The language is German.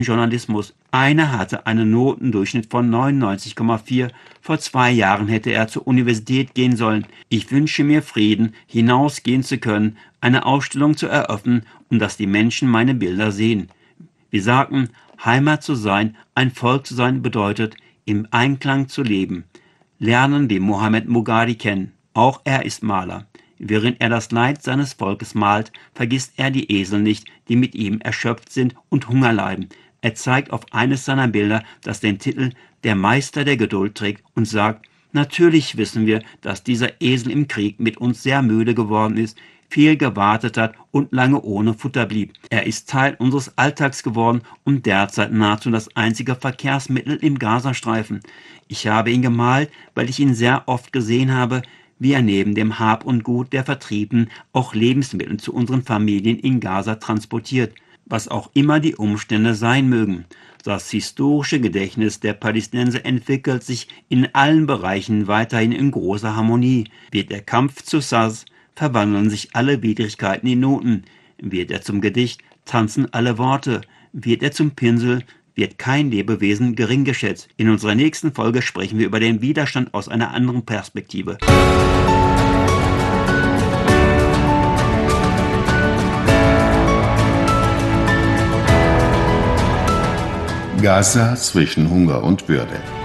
Journalismus. Einer hatte einen Notendurchschnitt von 99,4. Vor 2 Jahren hätte er zur Universität gehen sollen. Ich wünsche mir Frieden, hinausgehen zu können, eine Ausstellung zu eröffnen und dass die Menschen meine Bilder sehen. Wir sagten, Heimat zu sein, ein Volk zu sein bedeutet, im Einklang zu leben. Lernen wir Mohammed Mughadi kennen. Auch er ist Maler. Während er das Leid seines Volkes malt, vergisst er die Esel nicht, die mit ihm erschöpft sind und Hunger leiden. Er zeigt auf eines seiner Bilder, das den Titel »Der Meister der Geduld« trägt und sagt, natürlich wissen wir, dass dieser Esel im Krieg mit uns sehr müde geworden ist, viel gewartet hat und lange ohne Futter blieb. Er ist Teil unseres Alltags geworden und derzeit nahezu das einzige Verkehrsmittel im Gazastreifen. Ich habe ihn gemalt, weil ich ihn sehr oft gesehen habe, wie er neben dem Hab und Gut der Vertriebenen auch Lebensmittel zu unseren Familien in Gaza transportiert, was auch immer die Umstände sein mögen. Das historische Gedächtnis der Palästinenser entwickelt sich in allen Bereichen weiterhin in großer Harmonie. Wird der Kampf zu Saz, verwandeln sich alle Widrigkeiten in Noten. Wird er zum Gedicht, tanzen alle Worte. Wird er zum Pinsel, wird kein Lebewesen gering geschätzt. In unserer nächsten Folge sprechen wir über den Widerstand aus einer anderen Perspektive. Gaza zwischen Hunger und Würde.